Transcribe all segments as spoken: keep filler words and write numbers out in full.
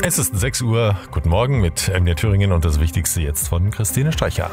Es ist sechs Uhr. Guten Morgen mit M D R Thüringen und das Wichtigste jetzt von Christine Streicher.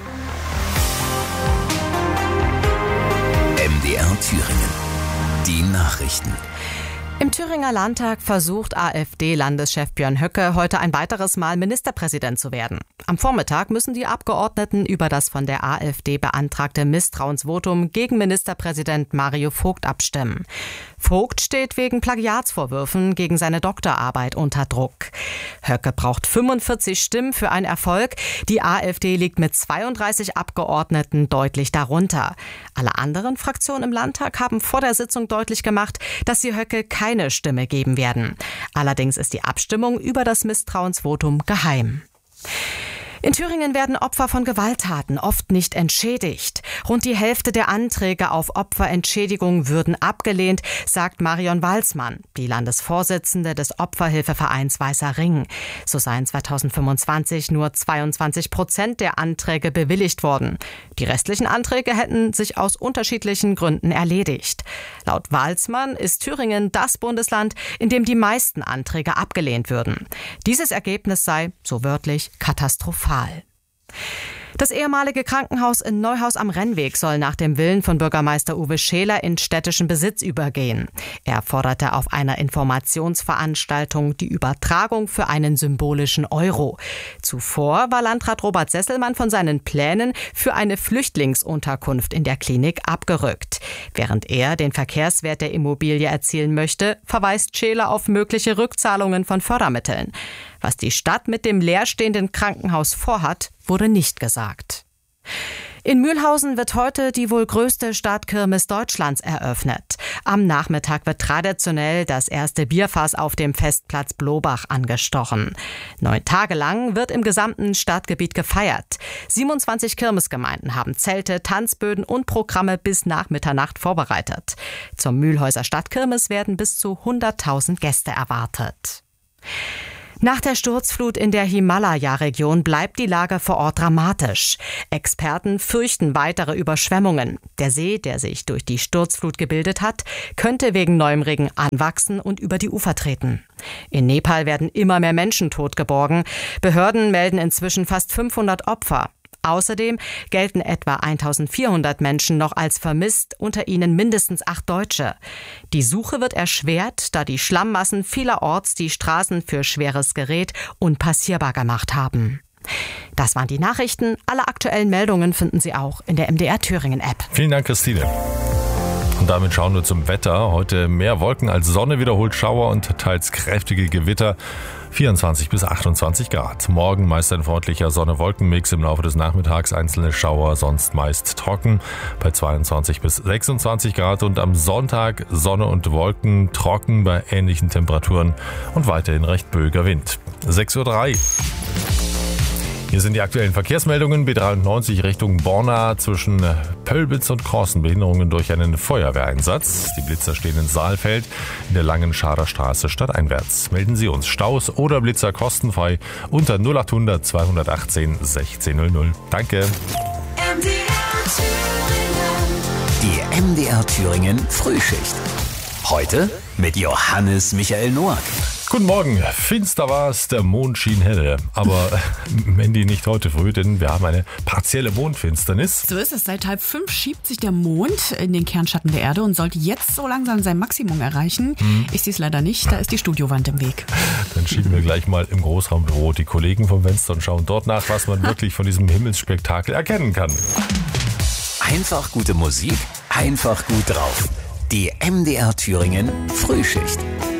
M D R Thüringen. Die Nachrichten. Im Thüringer Landtag versucht AfD-Landeschef Björn Höcke heute ein weiteres Mal Ministerpräsident zu werden. Am Vormittag müssen die Abgeordneten über das von der AfD beantragte Misstrauensvotum gegen Ministerpräsident Mario Vogt abstimmen. Vogt steht wegen Plagiatsvorwürfen gegen seine Doktorarbeit unter Druck. Höcke braucht fünfundvierzig Stimmen für einen Erfolg. Die AfD liegt mit zweiunddreißig Abgeordneten deutlich darunter. Alle anderen Fraktionen im Landtag haben vor der Sitzung deutlich gemacht, dass sie Höcke keine Stimme geben werden. Allerdings ist die Abstimmung über das Misstrauensvotum geheim. In Thüringen werden Opfer von Gewalttaten oft nicht entschädigt. Rund die Hälfte der Anträge auf Opferentschädigung würden abgelehnt, sagt Marion Walsmann, die Landesvorsitzende des Opferhilfevereins Weißer Ring. So seien zweitausendfünfundzwanzig nur zweiundzwanzig Prozent der Anträge bewilligt worden. Die restlichen Anträge hätten sich aus unterschiedlichen Gründen erledigt. Laut Walsmann ist Thüringen das Bundesland, in dem die meisten Anträge abgelehnt würden. Dieses Ergebnis sei, so wörtlich, katastrophal. Das ehemalige Krankenhaus in Neuhaus am Rennweg soll nach dem Willen von Bürgermeister Uwe Scheler in städtischen Besitz übergehen. Er forderte auf einer Informationsveranstaltung die Übertragung für einen symbolischen Euro. Zuvor war Landrat Robert Sesselmann von seinen Plänen für eine Flüchtlingsunterkunft in der Klinik abgerückt. Während er den Verkehrswert der Immobilie erzielen möchte, verweist Scheler auf mögliche Rückzahlungen von Fördermitteln. Was die Stadt mit dem leerstehenden Krankenhaus vorhat, wurde nicht gesagt. In Mühlhausen wird heute die wohl größte Stadtkirmes Deutschlands eröffnet. Am Nachmittag wird traditionell das erste Bierfass auf dem Festplatz Blobach angestochen. Neun Tage lang wird im gesamten Stadtgebiet gefeiert. siebenundzwanzig Kirmesgemeinden haben Zelte, Tanzböden und Programme bis nach Mitternacht vorbereitet. Zur Mühlhäuser Stadtkirmes werden bis zu hunderttausend Gäste erwartet. Nach der Sturzflut in der Himalaya-Region bleibt die Lage vor Ort dramatisch. Experten fürchten weitere Überschwemmungen. Der See, der sich durch die Sturzflut gebildet hat, könnte wegen neuem Regen anwachsen und über die Ufer treten. In Nepal werden immer mehr Menschen totgeborgen. Behörden melden inzwischen fast fünfhundert Opfer. Außerdem gelten etwa eintausendvierhundert Menschen noch als vermisst, unter ihnen mindestens acht Deutsche. Die Suche wird erschwert, da die Schlammmassen vielerorts die Straßen für schweres Gerät unpassierbar gemacht haben. Das waren die Nachrichten. Alle aktuellen Meldungen finden Sie auch in der M D R Thüringen App. Vielen Dank, Christine. Und damit schauen wir zum Wetter. Heute mehr Wolken als Sonne, wiederholt Schauer und teils kräftige Gewitter. vierundzwanzig bis achtundzwanzig Grad. Morgen meist ein freundlicher Sonne-Wolken-Mix, im Laufe des Nachmittags einzelne Schauer, sonst meist trocken bei zweiundzwanzig bis sechsundzwanzig Grad. Und am Sonntag Sonne und Wolken, trocken bei ähnlichen Temperaturen und weiterhin recht böiger Wind. sechs Uhr drei. Hier sind die aktuellen Verkehrsmeldungen. B dreiundneunzig Richtung Borna zwischen Pöllbitz und Korsen. Behinderungen durch einen Feuerwehreinsatz. Die Blitzer stehen in Saalfeld in der langen Schader Straße stadteinwärts. Melden Sie uns Staus oder Blitzer kostenfrei unter null achthundert zweihundertachtzehn sechzehn null null. Danke. Die M D R Thüringen Frühschicht. Heute mit Johannes Michael Noack. Guten Morgen. Finster war es, der Mond schien helle. Aber Mandy, nicht heute früh, denn wir haben eine partielle Mondfinsternis. So ist es. Seit halb fünf schiebt sich der Mond in den Kernschatten der Erde und sollte jetzt so langsam sein Maximum erreichen. Hm. Ich sehe es leider nicht, da ist die Studiowand im Weg. Dann schieben wir gleich mal im Großraumbüro die Kollegen vom Fenster und schauen dort nach, was man wirklich von diesem Himmelsspektakel erkennen kann. Einfach gute Musik, einfach gut drauf. Die M D R Thüringen Frühschicht.